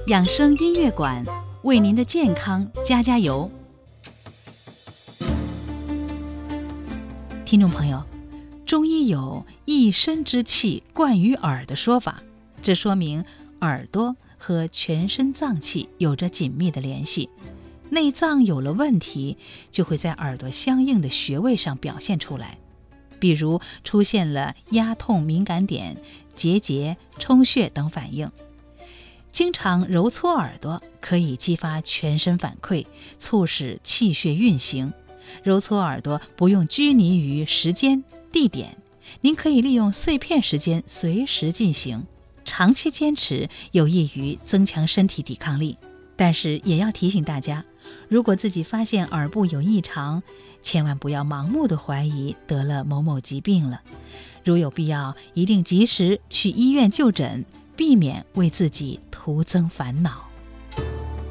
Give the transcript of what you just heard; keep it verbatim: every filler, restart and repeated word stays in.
养生音乐馆为您的健康加加油。听众朋友，中医有一身之气贯于耳的说法，这说明耳朵和全身脏器有着紧密的联系，内脏有了问题，就会在耳朵相应的穴位上表现出来，比如出现了压痛敏感点、结节、充血等反应。经常揉搓耳朵可以激发全身反馈，促使气血运行。揉搓耳朵不用拘泥于时间、地点，您可以利用碎片时间随时进行，长期坚持有益于增强身体抵抗力。但是也要提醒大家，如果自己发现耳部有异常，千万不要盲目的怀疑得了某某疾病了，如有必要，一定及时去医院就诊，避免为自己徒增烦恼。